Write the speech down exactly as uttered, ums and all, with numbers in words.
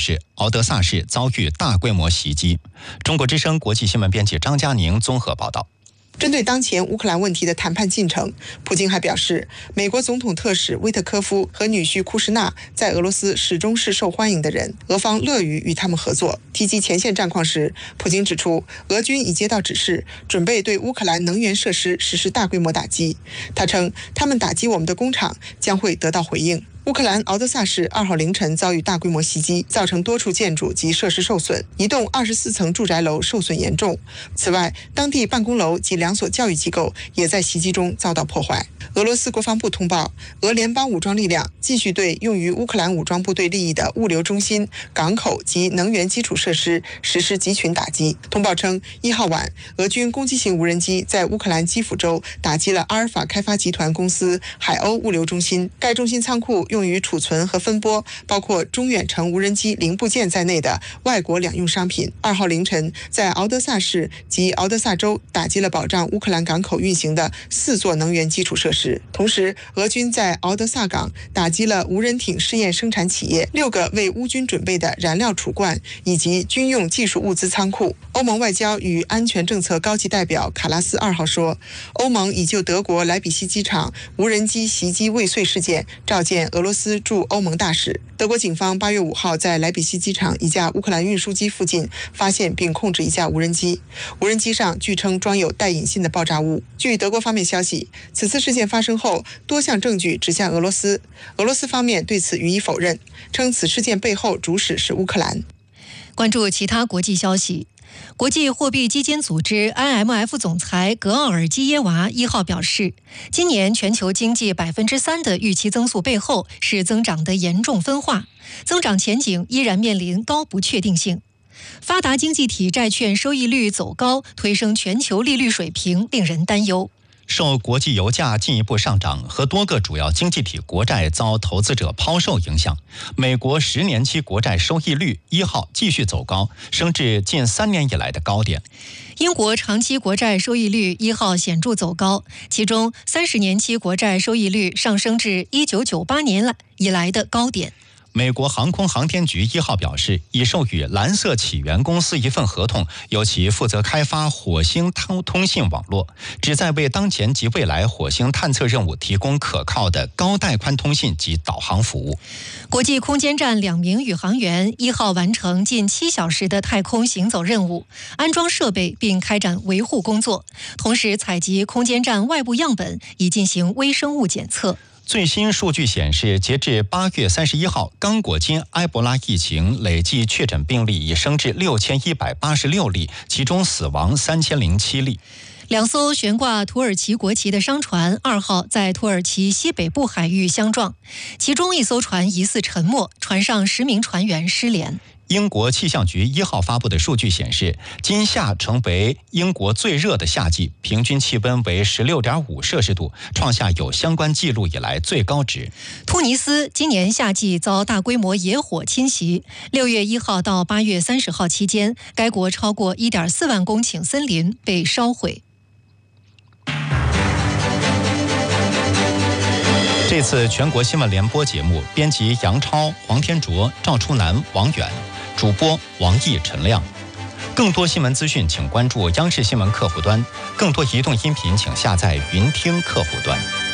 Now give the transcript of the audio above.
示，敖德萨市遭遇大规模袭击。中国之声国际新闻编辑张佳宁综合报道。 针对当前乌克兰问题的谈判进程，普京还表示，美国总统特使威特科夫和女婿库什纳在俄罗斯始终是受欢迎的人，俄方乐于与他们合作。提及前线战况时，普京指出，俄军已接到指示，准备对乌克兰能源设施实施大规模打击。他称，他们打击我们的工厂将会得到回应。乌克兰敖德萨市二号凌晨遭遇大规模袭击，造成多处建筑及设施受损，一栋二十四层住宅楼受损严重。此外，当地办公楼及两所教育机构也在袭击中遭到破坏。俄罗斯国防部通报，俄联邦武装力量继续对用于乌克兰武装部队利益的物流中心、港口及能源基础设施实施集群打击。通报称，一号晚，俄军攻击型无人机在乌克兰基辅州打击了阿尔法开发集团公司海鸥物流中心，该中心仓库用于储存和分拨包括中远程无人机零部件在内的外国两用商品。二号凌晨，在敖德萨市及敖德萨州打击了保障乌克兰港口运行的四座能源基础设施。同时，俄军在敖德萨港打击了无人艇试验生产企业、六个为乌军准备的燃料储罐以及军用技术物资仓库。欧盟外交与安全政策高级代表卡拉斯二号说，欧盟已就德国莱比锡机场无人机袭击未遂事件召见俄罗斯驻欧盟大使。德国警方八月五号在莱比锡机场一架乌克兰运输机附近发现并控制一架无人机，无人机上据称装有带引信的爆炸物。据德国方面消息，此次事件发生后，多项证据指向俄罗斯，俄罗斯方面对此予以否认，称此事件背后主使是乌克兰。 关注其他国际消息。国际货币基金组织 I M F 总裁格奥尔基耶娃一号表示，今年全球经济 百分之三 的预期增速背后是增长的严重分化，增长前景依然面临高不确定性。发达经济体债券收益率走高，推升全球利率水平，令人担忧。 受国际油价进一步上涨和多个主要经济体国债遭投资者抛售影响，美国十年期国债收益率一号继续走高，升至近三年以来的高点。 英国长期国债收益率一号显著走高，其中三十年期国债收益率上升至一九九八年以来的高点。 美国航空航天局一号表示，已授予蓝色起源公司一份合同，由其负责开发火星通信网络，旨在为当前及未来火星探测任务提供可靠的高带宽通信及导航服务。 国际空间站两名宇航员一号完成近七小时的太空行走任务，安装设备并开展维护工作，同时采集空间站外部样本，以进行微生物检测。 最新数据显示，截至八月三十一号，刚果金埃博拉疫情累计确诊病例已升至六千一百八十六例，其中死亡三千零七例。 两艘悬挂土耳其国旗的商船二号在土耳其西北部海域相撞，其中一艘船疑似沉没，船上十名船员失联。 英国气象局一号发布的数据显示，今夏成为英国最热的夏季，平均气温为 十六点五摄氏度，创下有相关记录以来最高值。 突尼斯今年夏季遭大规模野火侵袭，六月一号到八月三十号期间，该国超过 一点四万公顷森林被烧毁。 这次全国新闻联播节目，编辑杨超、黄天卓、赵初南、王远，主播王毅、陈亮。更多新闻资讯，请关注央视新闻客户端；更多移动音频，请下载云听客户端。